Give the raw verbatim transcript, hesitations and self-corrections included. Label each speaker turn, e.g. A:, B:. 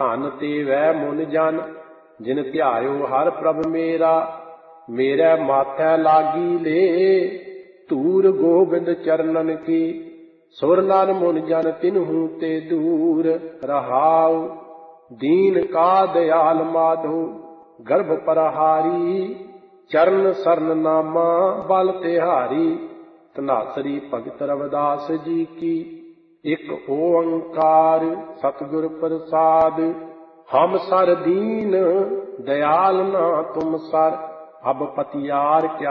A: ਧਨ ਤੇ ਵੈ ਮੁਨ ਜਨ ਜਿਨ ਧਿਆਇਓ ਹਰ ਪ੍ਰਭ ਮੇਰਾ। ਮੇਰੇ ਮਾਥੈ ਲਾਗੀ ਲੇ ਧੂਰ ਗੋਬਿੰਦ ਚਰਨਨ ਕੀ। ਸੁਰ ਨਰ ਮੁਨ ਜਨ ਤਿਨਹੂ ਤੇ ਦੂਰ ਰਹਾਉ। ਦੀਨ ਕਾ ਦਇਆਲ ਮਾਧੋ ਗਰਭ ਪਰਹਾਰੀ। ਚਰਨ ਸਰਨ ਨਾਮਾ ਬਲ ਤਿਹਾਰੀ। ਧਨਾਸਰੀ ਭਗਤ ਰਵਿਦਾਸ ਜੀ ਕੀ। ਇਕ ਓੰਕਾਰ ਸਤਿਗੁਰ ਪ੍ਰਸਾਦ। ਹਮ ਸਰ ਦੀਨ दयाल ना तुम सर अब पतियार क्या